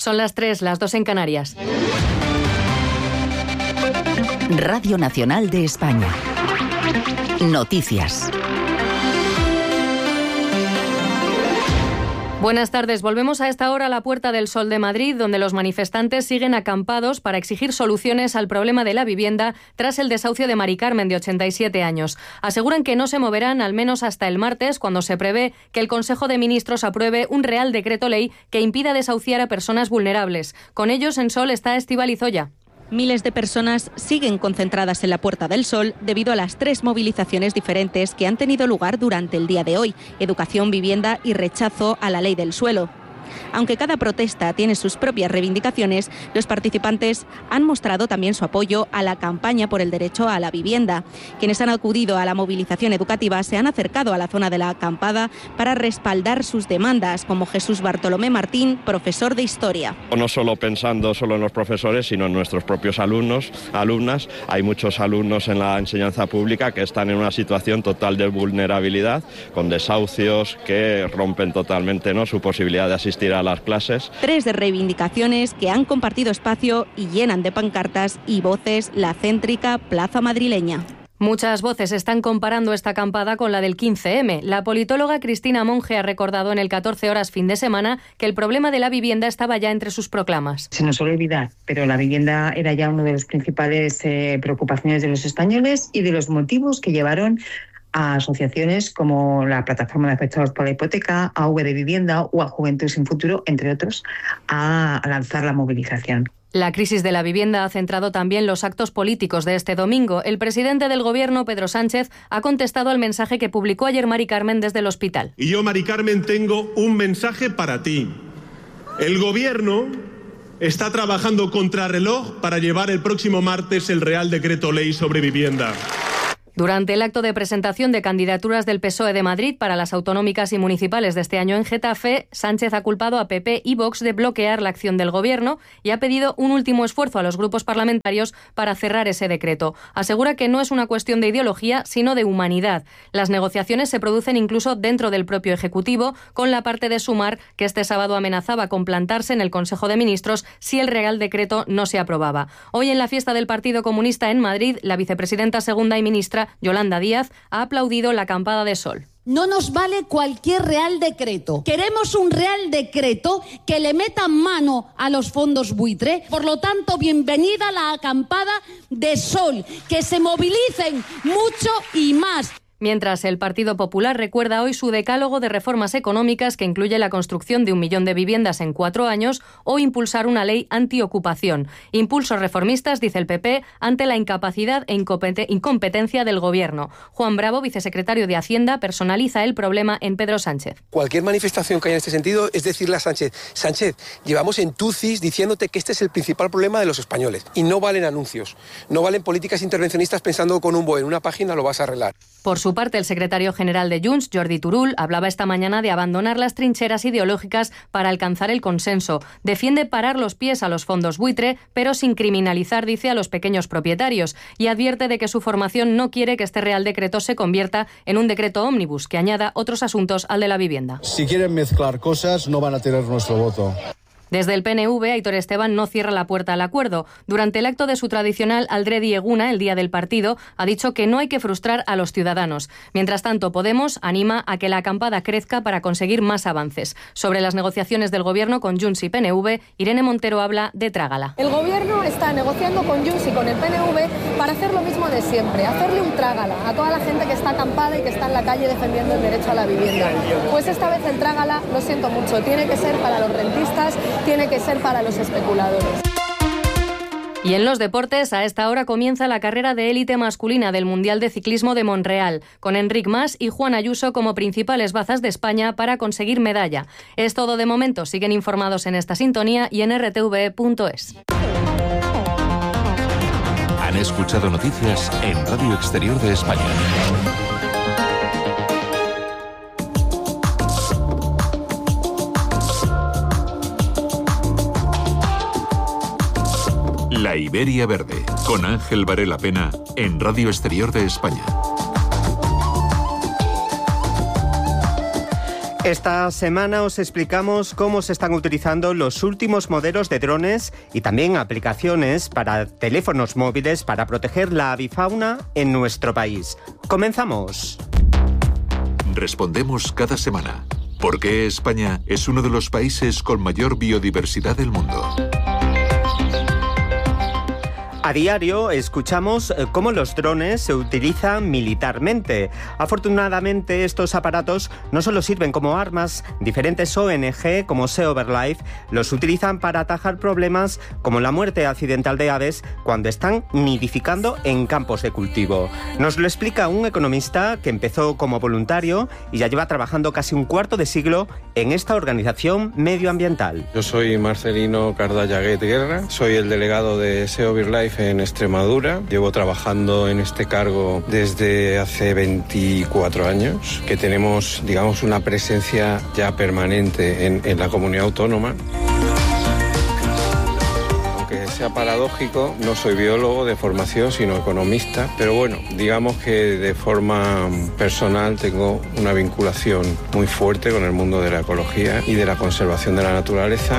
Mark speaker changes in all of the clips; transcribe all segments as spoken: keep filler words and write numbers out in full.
Speaker 1: Son las tres, las dos en Canarias.
Speaker 2: Radio Nacional de España. Noticias.
Speaker 1: Buenas tardes. Volvemos a esta hora a la Puerta del Sol de Madrid, donde los manifestantes siguen acampados para exigir soluciones al problema de la vivienda tras el desahucio de Mari Carmen, de ochenta y siete años. Aseguran que no se moverán al menos hasta el martes, cuando se prevé que el Consejo de Ministros apruebe un Real Decreto Ley que impida desahuciar a personas vulnerables. Con ellos en Sol está Estíbaliz Oya.
Speaker 3: Miles de personas siguen concentradas en la Puerta del Sol debido a las tres movilizaciones diferentes que han tenido lugar durante el día de hoy: educación, vivienda y rechazo a la ley del suelo. Aunque cada protesta tiene sus propias reivindicaciones, los participantes han mostrado también su apoyo a la campaña por el derecho a la vivienda. Quienes han acudido a la movilización educativa se han acercado a la zona de la acampada para respaldar sus demandas, como Jesús Bartolomé Martín, profesor de Historia.
Speaker 4: No solo pensando solo en los profesores, sino en nuestros propios alumnos, alumnas. Hay muchos alumnos en la enseñanza pública que están en una situación total de vulnerabilidad, con desahucios que rompen totalmente, ¿no?, su posibilidad de asistir a las clases.
Speaker 3: Tres de reivindicaciones que han compartido espacio y llenan de pancartas y voces la céntrica plaza madrileña.
Speaker 1: Muchas voces están comparando esta acampada con la del quince eme. La politóloga Cristina Monge ha recordado en el catorce horas fin de semana que el problema de la vivienda estaba ya entre sus proclamas.
Speaker 5: Se nos suele olvidar, pero la vivienda era ya una de las principales eh, preocupaciones de los españoles y de los motivos que llevaron a asociaciones como la Plataforma de Afectados por la Hipoteca, a V de Vivienda o a Juventud Sin Futuro, entre otros, a lanzar la movilización.
Speaker 1: La crisis de la vivienda ha centrado también los actos políticos de este domingo. El presidente del Gobierno, Pedro Sánchez, ha contestado al mensaje que publicó ayer Mari Carmen desde el hospital.
Speaker 6: Y yo, Mari Carmen, tengo un mensaje para ti. El Gobierno está trabajando contrarreloj para llevar el próximo martes el Real Decreto Ley sobre vivienda.
Speaker 1: Durante el acto de presentación de candidaturas del P S O E de Madrid para las autonómicas y municipales de este año en Getafe, Sánchez ha culpado a P P y Vox de bloquear la acción del Gobierno y ha pedido un último esfuerzo a los grupos parlamentarios para cerrar ese decreto. Asegura que no es una cuestión de ideología, sino de humanidad. Las negociaciones se producen incluso dentro del propio Ejecutivo, con la parte de Sumar, que este sábado amenazaba con plantarse en el Consejo de Ministros si el Real Decreto no se aprobaba. Hoy, en la fiesta del Partido Comunista en Madrid, la vicepresidenta segunda y ministra Yolanda Díaz ha aplaudido la acampada de Sol.
Speaker 7: No nos vale cualquier Real Decreto. Queremos un Real Decreto que le meta mano a los fondos buitre. Por lo tanto, bienvenida a la acampada de Sol. Que se movilicen mucho y más.
Speaker 1: Mientras, el Partido Popular recuerda hoy su decálogo de reformas económicas, que incluye la construcción de un millón de viviendas en cuatro años o impulsar una ley antiocupación. Impulsos reformistas, dice el P P, ante la incapacidad e incompetencia del Gobierno. Juan Bravo, vicesecretario de Hacienda, personaliza el problema en Pedro Sánchez.
Speaker 8: Cualquier manifestación que haya en este sentido es decirle a Sánchez: Sánchez, llevamos en tucis diciéndote que este es el principal problema de los españoles. Y no valen anuncios, no valen políticas intervencionistas pensando con un BOE en una página lo vas a arreglar.
Speaker 1: Por su parte, el secretario general de Junts, Jordi Turull, hablaba esta mañana de abandonar las trincheras ideológicas para alcanzar el consenso. Defiende parar los pies a los fondos buitre, pero sin criminalizar, dice, a los pequeños propietarios, y advierte de que su formación no quiere que este Real Decreto se convierta en un decreto ómnibus que añada otros asuntos al de la vivienda.
Speaker 9: Si quieren mezclar cosas, no van a tener nuestro voto.
Speaker 1: Desde el P N V, Aitor Esteban no cierra la puerta al acuerdo. Durante el acto de su tradicional Aldredi Eguna, el día del partido, ha dicho que no hay que frustrar a los ciudadanos. Mientras tanto, Podemos anima a que la acampada crezca para conseguir más avances. Sobre las negociaciones del Gobierno con Junts y P N V, Irene Montero habla de trágala.
Speaker 10: El Gobierno está negociando con Junts y con el P N V para hacer lo mismo de siempre, hacerle un trágala a toda la gente que está acampada y que está en la calle defendiendo el derecho a la vivienda. Pues esta vez el trágala, lo siento mucho, tiene que ser para los rentistas, tiene que ser para los especuladores.
Speaker 1: Y en los deportes, a esta hora comienza la carrera de élite masculina del Mundial de Ciclismo de Montreal, con Enric Mas y Juan Ayuso como principales bazas de España para conseguir medalla. Es todo de momento. Siguen informados en esta sintonía y en r t v punto es.
Speaker 11: Han escuchado noticias en Radio Exterior de España. La Iberia Verde, con Ángel Varela Pena, en Radio Exterior de España.
Speaker 12: Esta semana os explicamos cómo se están utilizando los últimos modelos de drones y también aplicaciones para teléfonos móviles para proteger la avifauna en nuestro país. ¡Comenzamos!
Speaker 11: Respondemos cada semana. ¿Por qué España es uno de los países con mayor biodiversidad del mundo?
Speaker 12: A diario escuchamos cómo los drones se utilizan militarmente. Afortunadamente, estos aparatos no solo sirven como armas, diferentes O N G como Sea Life los utilizan para atajar problemas como la muerte accidental de aves cuando están nidificando en campos de cultivo. Nos lo explica un economista que empezó como voluntario y ya lleva trabajando casi un cuarto de siglo en esta organización medioambiental.
Speaker 13: Yo soy Marcelino Cardallaguet Guerra, soy el delegado de Sea Life en Extremadura. Llevo trabajando en este cargo desde hace veinticuatro años, que tenemos, digamos, una presencia ya permanente en, en la comunidad autónoma. Aunque sea paradójico, no soy biólogo de formación, sino economista, pero bueno, digamos que de forma personal tengo una vinculación muy fuerte con el mundo de la ecología y de la conservación de la naturaleza.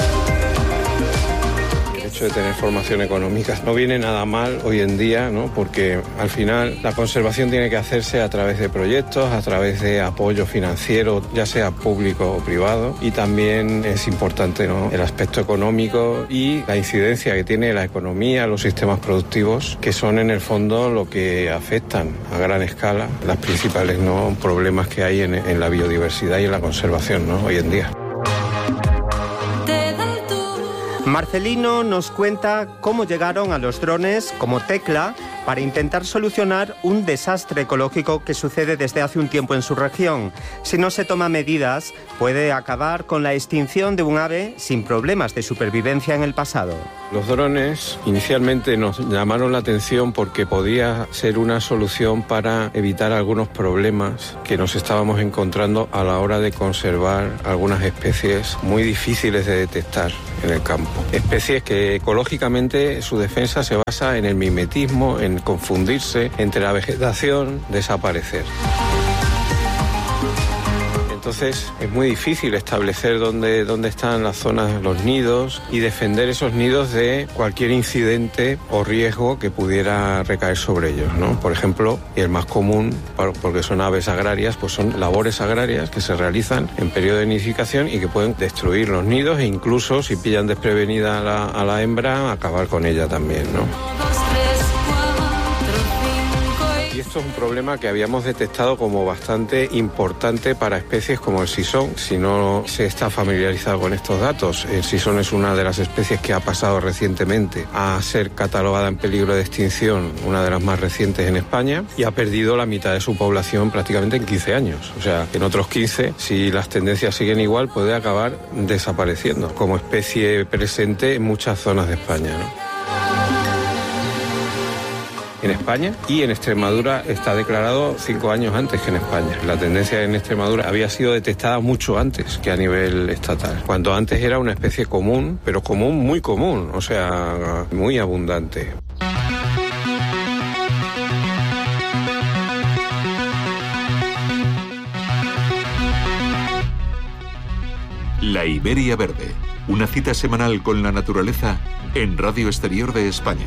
Speaker 13: De tener formación económica no viene nada mal hoy en día, ¿no? Porque al final la conservación tiene que hacerse a través de proyectos, a través de apoyo financiero, ya sea público o privado, y también es importante, ¿no?, el aspecto económico y la incidencia que tiene la economía, los sistemas productivos, que son en el fondo lo que afectan a gran escala las principales, ¿no?, problemas que hay en, en la biodiversidad y en la conservación, ¿no?, hoy en día.
Speaker 12: Marcelino nos cuenta cómo llegaron a los drones como Tecla para intentar solucionar un desastre ecológico que sucede desde hace un tiempo en su región. Si no se toman medidas, puede acabar con la extinción de un ave sin problemas de supervivencia en el pasado.
Speaker 13: Los drones inicialmente nos llamaron la atención porque podía ser una solución para evitar algunos problemas que nos estábamos encontrando a la hora de conservar algunas especies muy difíciles de detectar en el campo. Especies que ecológicamente su defensa se basa en el mimetismo, en confundirse entre la vegetación, desaparecer. Entonces es muy difícil establecer dónde, dónde están las zonas, los nidos, y defender esos nidos de cualquier incidente o riesgo que pudiera recaer sobre ellos, ¿no? Por ejemplo, y el más común, porque son aves agrarias, pues son labores agrarias que se realizan en periodo de nidificación y que pueden destruir los nidos e incluso, si pillan desprevenida a la, a la hembra, acabar con ella también, ¿no? Y esto es un problema que habíamos detectado como bastante importante para especies como el sisón. Si no se está familiarizado con estos datos, el sisón es una de las especies que ha pasado recientemente a ser catalogada en peligro de extinción, una de las más recientes en España, y ha perdido la mitad de su población prácticamente en quince años. O sea, en otros quince, si las tendencias siguen igual, puede acabar desapareciendo como especie presente en muchas zonas de España, ¿no? En España y en Extremadura está declarado cinco años antes que en España. La tendencia en Extremadura había sido detectada mucho antes que a nivel estatal, cuando antes era una especie común, pero común, muy común, o sea, muy abundante.
Speaker 11: La Iberia Verde, una cita semanal con la naturaleza en Radio Exterior de España.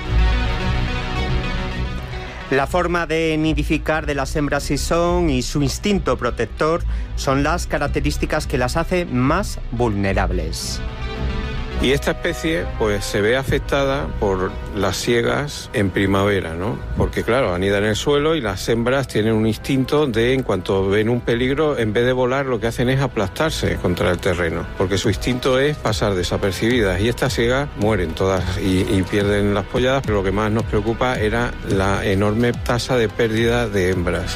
Speaker 12: La forma de nidificar de las hembras sisón y su instinto protector son las características que las hace más vulnerables.
Speaker 13: Y esta especie pues se ve afectada por las siegas en primavera, ¿no? Porque claro, anidan en el suelo y las hembras tienen un instinto de, en cuanto ven un peligro, en vez de volar, lo que hacen es aplastarse contra el terreno, porque su instinto es pasar desapercibidas, y estas siegas mueren todas y, y pierden las polladas, pero lo que más nos preocupa era la enorme tasa de pérdida de hembras.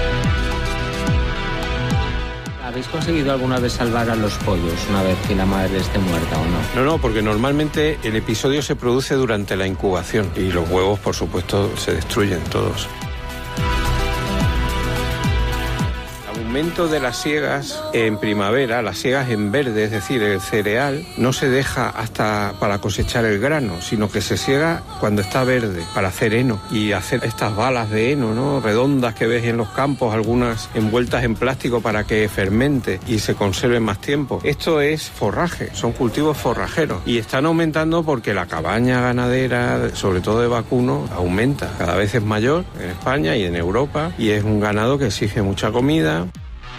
Speaker 14: ¿Habéis conseguido alguna vez salvar a los pollos una vez que la madre esté muerta o no?
Speaker 13: No, no, porque normalmente el episodio se produce durante la incubación y los huevos, por supuesto, se destruyen todos. momento de las siegas en primavera, las siegas en verde, es decir, el cereal, no se deja hasta para cosechar el grano, sino que se siega cuando está verde, para hacer heno y hacer estas balas de heno, ¿no?, redondas que ves en los campos, algunas envueltas en plástico para que fermente y se conserve más tiempo. Esto es forraje, son cultivos forrajeros y están aumentando porque la cabaña ganadera, sobre todo de vacuno, aumenta. Cada vez es mayor en España y en Europa y es un ganado que exige mucha comida.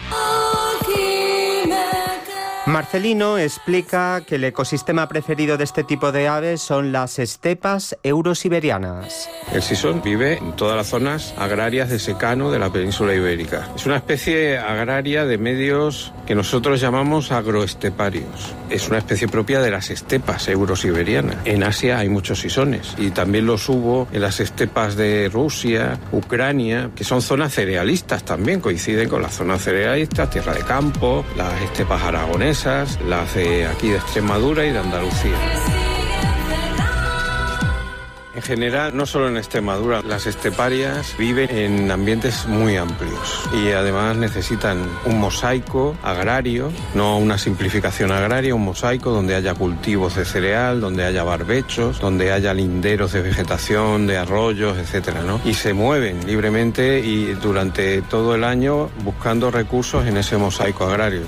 Speaker 12: Marcelino explica que el ecosistema preferido de este tipo de aves son las estepas eurosiberianas.
Speaker 13: El sisón vive en todas las zonas agrarias de secano de la península ibérica. Es una especie agraria de medios que nosotros llamamos agroesteparios. Es una especie propia de las estepas eurosiberianas. En Asia hay muchos sisones y también los hubo en las estepas de Rusia, Ucrania, que son zonas cerealistas también, coinciden con las zonas cerealistas, tierra de campo, las estepas aragonesas, las de aquí de Extremadura y de Andalucía. En general, no solo en Extremadura, las esteparias viven en ambientes muy amplios y además necesitan un mosaico agrario, no una simplificación agraria, un mosaico donde haya cultivos de cereal, donde haya barbechos, donde haya linderos de vegetación, de arroyos, etcétera, ¿no? Y se mueven libremente y durante todo el año buscando recursos en ese mosaico agrario.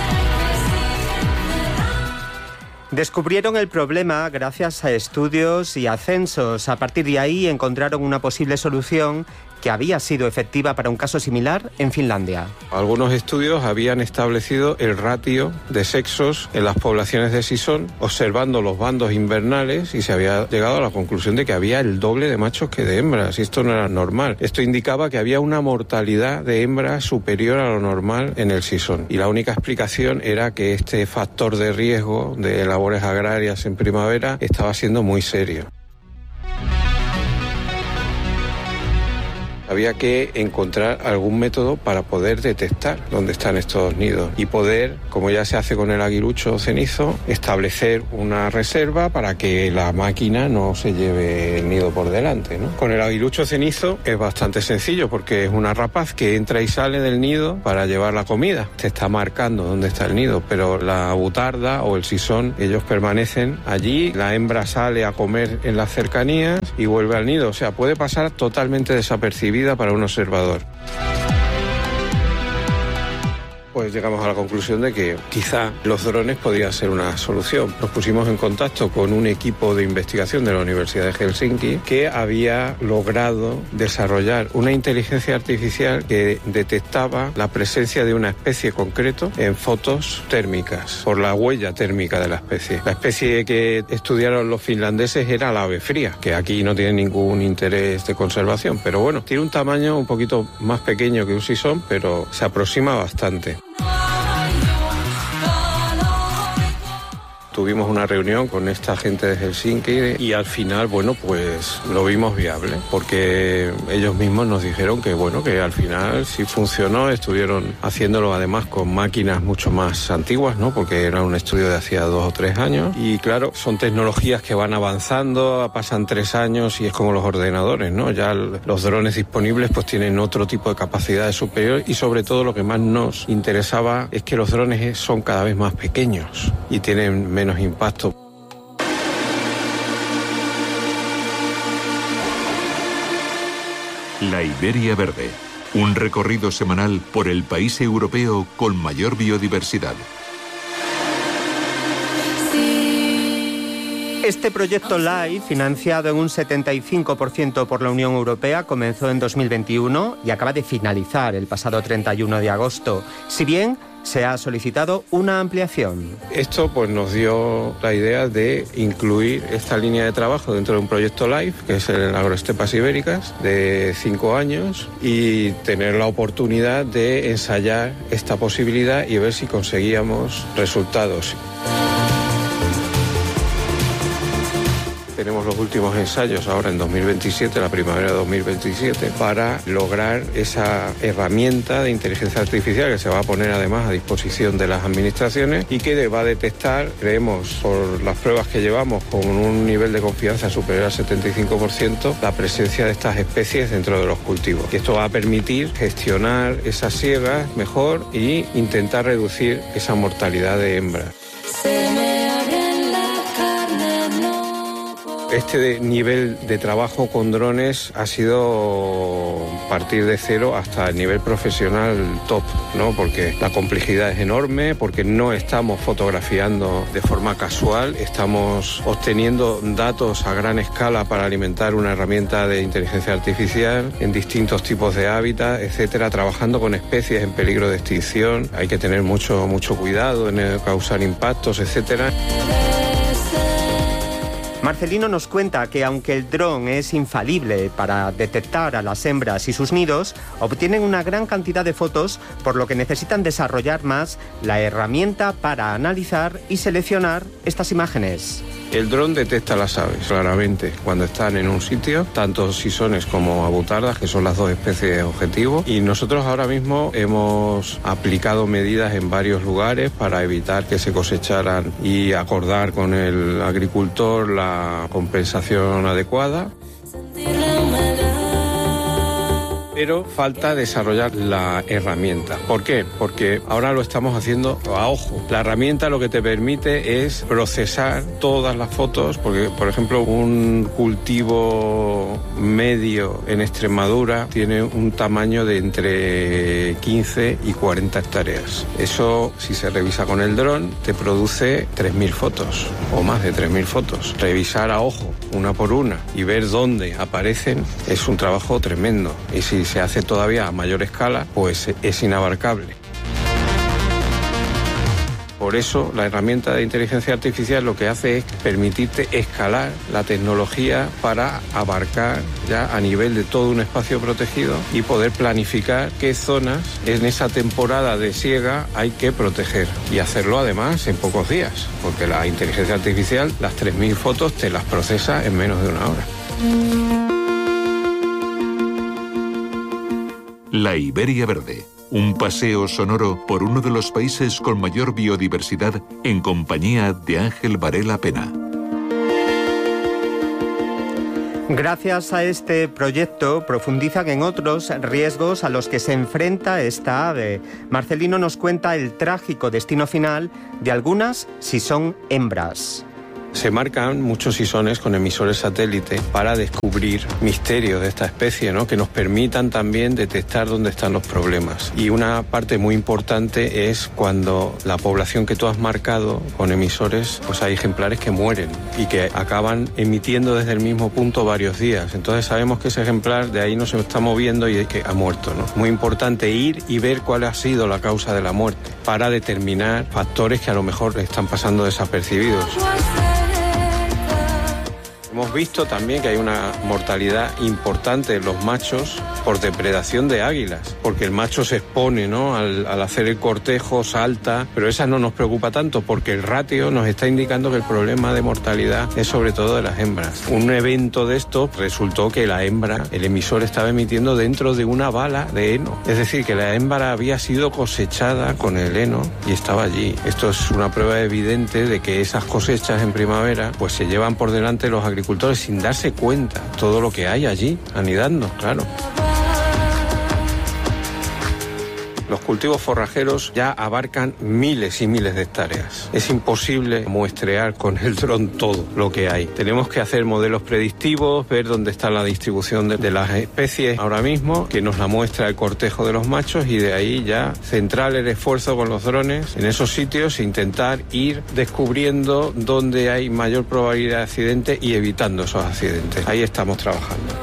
Speaker 12: Descubrieron el problema gracias a estudios y a censos. A partir de ahí encontraron una posible solución que había sido efectiva para un caso similar en Finlandia.
Speaker 13: Algunos estudios habían establecido el ratio de sexos en las poblaciones de sisón, observando los bandos invernales, y se había llegado a la conclusión de que había el doble de machos que de hembras, y esto no era normal. Esto indicaba que había una mortalidad de hembras superior a lo normal en el sisón, y la única explicación era que este factor de riesgo de labores agrarias en primavera estaba siendo muy serio. Había que encontrar algún método para poder detectar dónde están estos nidos y poder, como ya se hace con el aguilucho cenizo, establecer una reserva para que la máquina no se lleve el nido por delante, ¿no? Con el aguilucho cenizo es bastante sencillo porque es una rapaz que entra y sale del nido para llevar la comida. Te está marcando dónde está el nido, pero la butarda o el sisón, ellos permanecen allí, la hembra sale a comer en las cercanías y vuelve al nido. O sea, puede pasar totalmente desapercibida para un observador. Pues llegamos a la conclusión de que quizá los drones podrían ser una solución. Nos pusimos en contacto con un equipo de investigación de la Universidad de Helsinki que había logrado desarrollar una inteligencia artificial que detectaba la presencia de una especie concreto en fotos térmicas, por la huella térmica de la especie. La especie que estudiaron los finlandeses era la ave fría, que aquí no tiene ningún interés de conservación, pero bueno, tiene un tamaño un poquito más pequeño que un sisón, pero se aproxima bastante. Tuvimos una reunión con esta gente de Helsinki y al final, bueno, pues lo vimos viable, porque ellos mismos nos dijeron que, bueno, que al final sí funcionó. Estuvieron haciéndolo además con máquinas mucho más antiguas, ¿no? Porque era un estudio de hacía dos o tres años y claro, son tecnologías que van avanzando, pasan tres años y es como los ordenadores, ¿no? Ya los drones disponibles pues tienen otro tipo de capacidades superiores y sobre todo lo que más nos interesaba es que los drones son cada vez más pequeños y tienen menos impacto.
Speaker 11: La Iberia Verde, un recorrido semanal por el país europeo con mayor biodiversidad.
Speaker 12: Este proyecto LIFE, financiado en un setenta y cinco por ciento por la Unión Europea, comenzó en dos mil veintiuno y acaba de finalizar el pasado treinta y uno de agosto. Si bien se ha solicitado una ampliación.
Speaker 13: Esto pues nos dio la idea de incluir esta línea de trabajo dentro de un proyecto LIFE, que es el Agroestepas Ibéricas, de cinco años, y tener la oportunidad de ensayar esta posibilidad y ver si conseguíamos resultados. tenemos los últimos ensayos ahora en dos mil veintisiete, la primavera de dos mil veintisiete, para lograr esa herramienta de inteligencia artificial que se va a poner además a disposición de las administraciones y que va a detectar, creemos, por las pruebas que llevamos con un nivel de confianza superior al setenta y cinco por ciento, la presencia de estas especies dentro de los cultivos. Y esto va a permitir gestionar esas siegas mejor y intentar reducir esa mortalidad de hembras. Este nivel de trabajo con drones ha sido partir de cero hasta el nivel profesional top, ¿no? Porque la complejidad es enorme, porque no estamos fotografiando de forma casual, estamos obteniendo datos a gran escala para alimentar una herramienta de inteligencia artificial en distintos tipos de hábitats, etcétera, trabajando con especies en peligro de extinción. Hay que tener mucho, mucho cuidado en causar impactos, etcétera.
Speaker 12: Marcelino nos cuenta que aunque el dron es infalible para detectar a las hembras y sus nidos, obtienen una gran cantidad de fotos, por lo que necesitan desarrollar más la herramienta para analizar y seleccionar estas imágenes.
Speaker 13: El dron detecta las aves claramente cuando están en un sitio, tanto sisones como abutardas, que son las dos especies objetivo, y nosotros ahora mismo hemos aplicado medidas en varios lugares para evitar que se cosecharan y acordar con el agricultor la compensación adecuada. Pero falta desarrollar la herramienta. ¿Por qué? Porque ahora lo estamos haciendo a ojo. La herramienta lo que te permite es procesar todas las fotos, porque, por ejemplo, un cultivo medio en Extremadura tiene un tamaño de entre quince y cuarenta hectáreas. Eso, si se revisa con el dron, te produce tres mil fotos o más de tres mil fotos. Revisar a ojo, una por una, y ver dónde aparecen es un trabajo tremendo. Y si se hace todavía a mayor escala, pues es inabarcable. Por eso, la herramienta de inteligencia artificial lo que hace es permitirte escalar la tecnología para abarcar ya a nivel de todo un espacio protegido y poder planificar qué zonas en esa temporada de siega hay que proteger. Y hacerlo además en pocos días, porque la inteligencia artificial, las tres mil fotos, te las procesa en menos de una hora.
Speaker 11: La Iberia Verde, un paseo sonoro por uno de los países con mayor biodiversidad en compañía de Ángel Varela Pena.
Speaker 12: Gracias a este proyecto profundizan en otros riesgos a los que se enfrenta esta ave. Marcelino nos cuenta el trágico destino final de algunas si son hembras.
Speaker 13: Se marcan muchos sisones con emisores satélite para descubrir misterios de esta especie, ¿no? Que nos permitan también detectar dónde están los problemas. Y una parte muy importante es cuando la población que tú has marcado con emisores, pues hay ejemplares que mueren y que acaban emitiendo desde el mismo punto varios días. Entonces sabemos que ese ejemplar de ahí no se está moviendo y es que ha muerto, ¿no? Muy importante ir y ver cuál ha sido la causa de la muerte para determinar factores que a lo mejor están pasando desapercibidos. Hemos visto también que hay una mortalidad importante en los machos por depredación de águilas, porque el macho se expone, ¿no? Al, al hacer el cortejo, salta, pero esa no nos preocupa tanto porque el ratio nos está indicando que el problema de mortalidad es sobre todo de las hembras. Un evento de esto resultó que la hembra, el emisor estaba emitiendo dentro de una bala de heno, es decir, que la hembra había sido cosechada con el heno y estaba allí. Esto es una prueba evidente de que esas cosechas en primavera pues se llevan por delante los agricultores sin darse cuenta todo lo que hay allí anidando, claro. Los cultivos forrajeros ya abarcan miles y miles de hectáreas. Es imposible muestrear con el dron todo lo que hay. Tenemos que hacer modelos predictivos, ver dónde está la distribución de, de las especies ahora mismo, que nos la muestra el cortejo de los machos, y de ahí ya centrar el esfuerzo con los drones en esos sitios e intentar ir descubriendo dónde hay mayor probabilidad de accidente y evitando esos accidentes. Ahí estamos trabajando.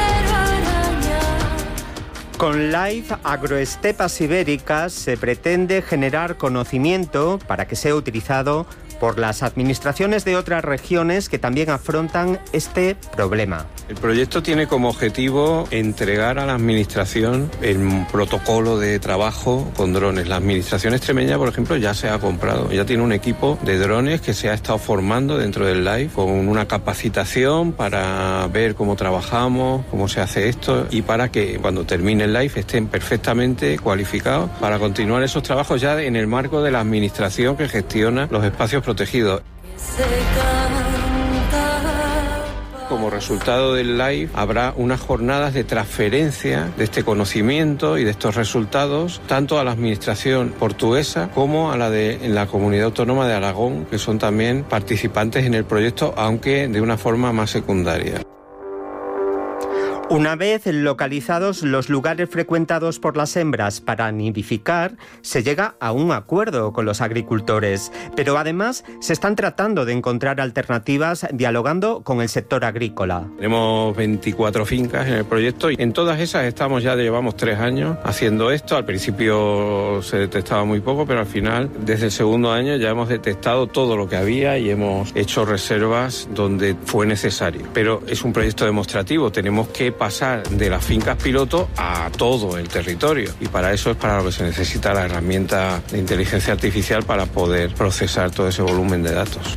Speaker 12: Con Live Agroestepas Ibéricas se pretende generar conocimiento para que sea utilizado por las administraciones de otras regiones que también afrontan este problema.
Speaker 13: El proyecto tiene como objetivo entregar a la administración el protocolo de trabajo con drones. La administración extremeña, por ejemplo, ya se ha comprado, ya tiene un equipo de drones que se ha estado formando dentro del LIFE con una capacitación para ver cómo trabajamos, cómo se hace esto y para que cuando termine el LIFE estén perfectamente cualificados para continuar esos trabajos ya en el marco de la administración que gestiona los espacios protegidos. Como resultado del LIFE habrá unas jornadas de transferencia de este conocimiento y de estos resultados tanto a la administración portuguesa como a la de la Comunidad Autónoma de Aragón, que son también participantes en el proyecto, aunque de una forma más secundaria.
Speaker 12: Una vez localizados los lugares frecuentados por las hembras para nidificar, se llega a un acuerdo con los agricultores, pero además se están tratando de encontrar alternativas dialogando con el sector agrícola.
Speaker 13: Tenemos veinticuatro fincas en el proyecto y en todas esas estamos ya, llevamos tres años haciendo esto. Al principio se detectaba muy poco, pero al final, desde el segundo año ya hemos detectado todo lo que había y hemos hecho reservas donde fue necesario. Pero es un proyecto demostrativo, tenemos que pasar de las fincas piloto a todo el territorio y para eso es para lo que se necesita la herramienta de inteligencia artificial para poder procesar todo ese volumen de datos.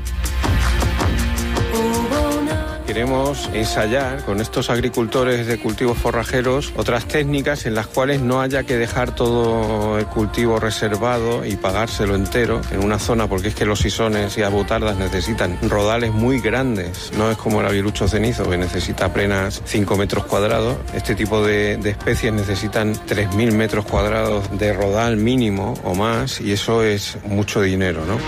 Speaker 13: Queremos ensayar con estos agricultores de cultivos forrajeros otras técnicas en las cuales no haya que dejar todo el cultivo reservado y pagárselo entero en una zona, porque es que los sisones y abutardas necesitan rodales muy grandes, no es como el aguilucho cenizo que necesita apenas cinco metros cuadrados. Este tipo de, de especies necesitan tres mil metros cuadrados de rodal mínimo o más y eso es mucho dinero, ¿no?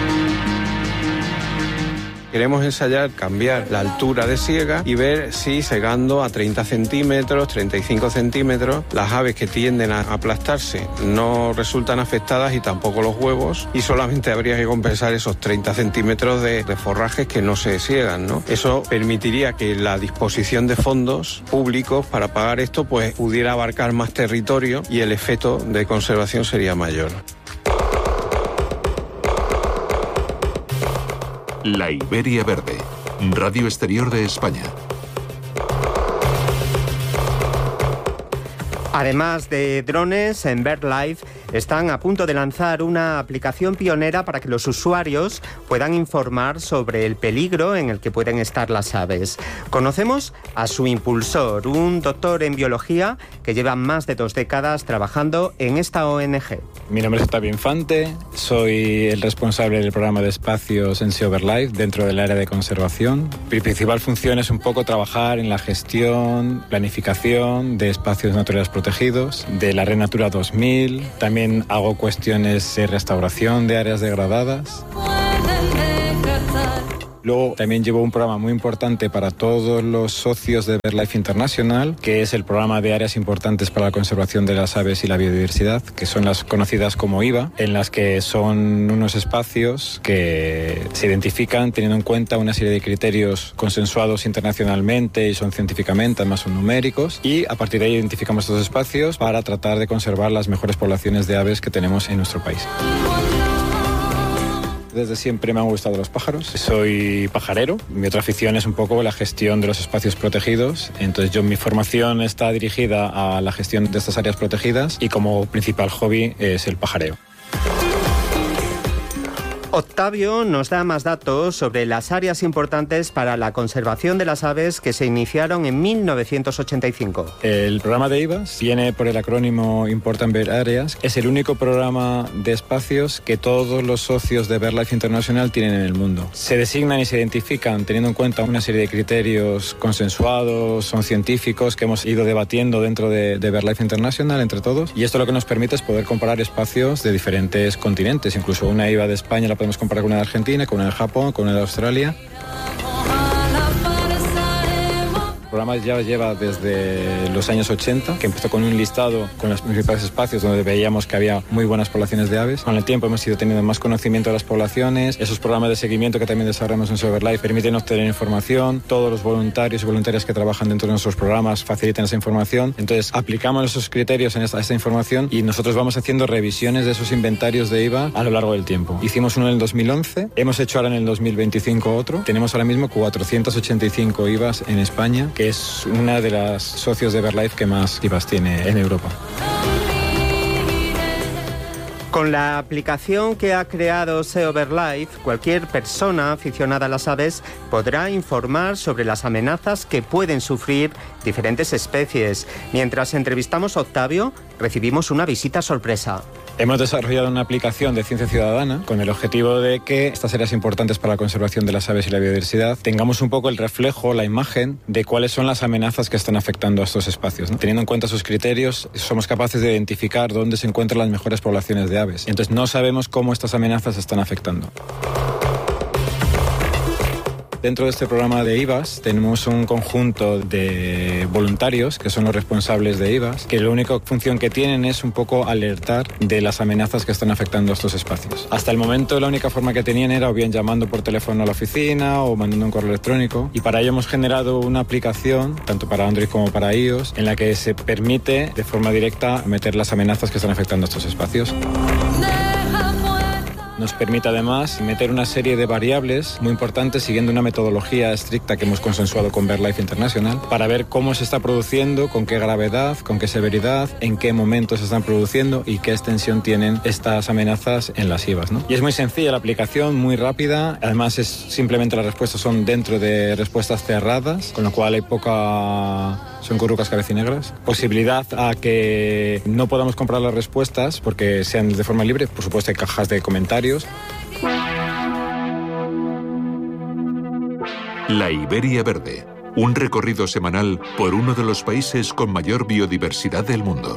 Speaker 13: Queremos ensayar cambiar la altura de siega y ver si segando a treinta centímetros, treinta y cinco centímetros, las aves que tienden a aplastarse no resultan afectadas y tampoco los huevos y solamente habría que compensar esos treinta centímetros de, de forrajes que no se siegan, ¿no? Eso permitiría que la disposición de fondos públicos para pagar esto pues pudiera abarcar más territorio y el efecto de conservación sería mayor.
Speaker 11: La Iberia Verde, Radio Exterior de España.
Speaker 12: Además de drones, en BirdLife están a punto de lanzar una aplicación pionera para que los usuarios puedan informar sobre el peligro en el que pueden estar las aves. Conocemos a su impulsor, un doctor en biología que lleva más de dos décadas trabajando en esta O N G.
Speaker 15: Mi nombre es Octavio Infante, soy el responsable del programa de espacios en BirdLife dentro del área de conservación. Mi principal función es un poco trabajar en la gestión, planificación de espacios naturales protegidos, de la Red Natura dos mil, también hago cuestiones de restauración de áreas degradadas. Luego también llevo un programa muy importante para todos los socios de BirdLife International, que es el programa de áreas importantes para la conservación de las aves y la biodiversidad, que son las conocidas como I V A, en las que son unos espacios que se identifican teniendo en cuenta una serie de criterios consensuados internacionalmente y son científicamente, además son numéricos, y a partir de ahí identificamos estos espacios para tratar de conservar las mejores poblaciones de aves que tenemos en nuestro país. Desde siempre me han gustado los pájaros. Soy pajarero. Mi otra afición es un poco la gestión de los espacios protegidos. Entonces yo mi formación está dirigida a la gestión de estas áreas protegidas y como principal hobby es el pajareo.
Speaker 12: Octavio nos da más datos sobre las áreas importantes para la conservación de las aves que se iniciaron en mil novecientos ochenta y cinco.
Speaker 15: El programa de I V A viene por el acrónimo Important Bird Areas. Es el único programa de espacios que todos los socios de BirdLife International tienen en el mundo. Se designan y se identifican teniendo en cuenta una serie de criterios consensuados, son científicos que hemos ido debatiendo dentro de, de BirdLife International entre todos. Y esto lo que nos permite es poder comparar espacios de diferentes continentes. Incluso una I V A de España la podemos comparar con una de Argentina, con una de Japón, con una de Australia. programa ya lleva desde los años ochenta, que empezó con un listado con los principales espacios donde veíamos que había muy buenas poblaciones de aves. Con el tiempo hemos ido teniendo más conocimiento de las poblaciones. Esos programas de seguimiento que también desarrollamos en SeoBirdLife permiten obtener información. Todos los voluntarios y voluntarias que trabajan dentro de nuestros programas facilitan esa información. Entonces aplicamos esos criterios en esa, esa información y nosotros vamos haciendo revisiones de esos inventarios de I V A a lo largo del tiempo. Hicimos uno en el dos mil once, hemos hecho ahora en el dos mil veinticinco otro. Tenemos ahora mismo cuatrocientos ochenta y cinco I V As en España, que es una de las socios de BirdLife que más I V As tiene en Europa.
Speaker 12: Con la aplicación que ha creado SeoBirdLife, cualquier persona aficionada a las aves podrá informar sobre las amenazas que pueden sufrir diferentes especies. Mientras entrevistamos a Octavio, recibimos una visita sorpresa.
Speaker 15: Hemos desarrollado una aplicación de ciencia ciudadana con el objetivo de que estas áreas importantes para la conservación de las aves y la biodiversidad tengamos un poco el reflejo, la imagen de cuáles son las amenazas que están afectando a estos espacios, ¿no? Teniendo en cuenta sus criterios, somos capaces de identificar dónde se encuentran las mejores poblaciones de aves. Entonces no sabemos cómo estas amenazas están afectando. Dentro de este programa de I V As tenemos un conjunto de voluntarios que son los responsables de I V As, que la única función que tienen es un poco alertar de las amenazas que están afectando a estos espacios. Hasta el momento la única forma que tenían era o bien llamando por teléfono a la oficina o mandando un correo electrónico, y para ello hemos generado una aplicación, tanto para Android como para iOS, en la que se permite de forma directa meter las amenazas que están afectando a estos espacios. Nos permite además meter una serie de variables muy importantes siguiendo una metodología estricta que hemos consensuado con BirdLife International para ver cómo se está produciendo, con qué gravedad, con qué severidad, en qué momento se están produciendo y qué extensión tienen estas amenazas en las I V As, ¿no? Y es muy sencilla la aplicación, muy rápida. Además es simplemente las respuestas son dentro de respuestas cerradas, con lo cual hay poca... son currucas cabecinegras. Posibilidad a que no podamos comprar las respuestas porque sean de forma libre. Por supuesto hay cajas de comentarios.
Speaker 11: La Iberia Verde, un recorrido semanal por uno de los países con mayor biodiversidad del mundo.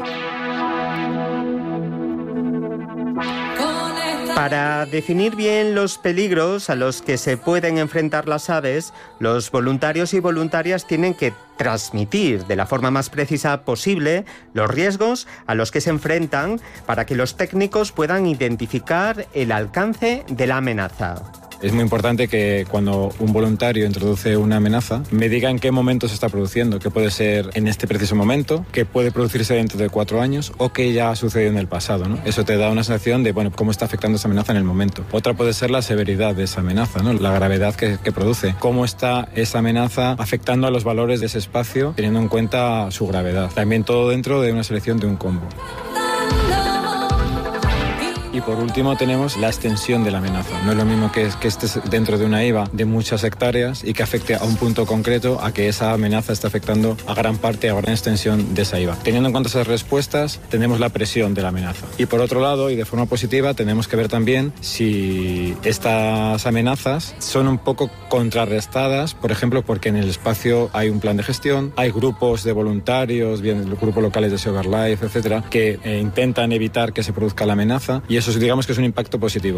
Speaker 12: Para definir bien los peligros a los que se pueden enfrentar las aves, los voluntarios y voluntarias tienen que transmitir de la forma más precisa posible los riesgos a los que se enfrentan para que los técnicos puedan identificar el alcance de la amenaza.
Speaker 15: Es muy importante que cuando un voluntario introduce una amenaza me diga en qué momento se está produciendo, que puede ser en este preciso momento, que puede producirse dentro de cuatro años o que ya ha sucedido en el pasado, ¿no? Eso te da una sensación de, bueno, cómo está afectando esa amenaza en el momento. Otra puede ser la severidad de esa amenaza, ¿no? La gravedad que, que produce. Cómo está esa amenaza afectando a los valores de ese espacio teniendo en cuenta su gravedad. También todo dentro de una selección de un combo. Y por último tenemos la extensión de la amenaza. No es lo mismo que, que estés dentro de una I V A de muchas hectáreas y que afecte a un punto concreto a que esa amenaza está afectando a gran parte, a gran extensión de esa I V A. Teniendo en cuenta esas respuestas, tenemos la presión de la amenaza. Y por otro lado, y de forma positiva, tenemos que ver también si estas amenazas son un poco contrarrestadas, por ejemplo, porque en el espacio hay un plan de gestión, hay grupos de voluntarios, bien grupos locales de SeoBirdLife, etcétera, que eh, intentan evitar que se produzca la amenaza, y eso digamos que es un impacto positivo.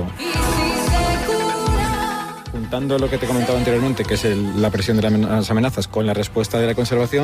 Speaker 15: Juntando lo que te comentaba anteriormente, que es el, la presión de las amenazas con la respuesta de la conservación,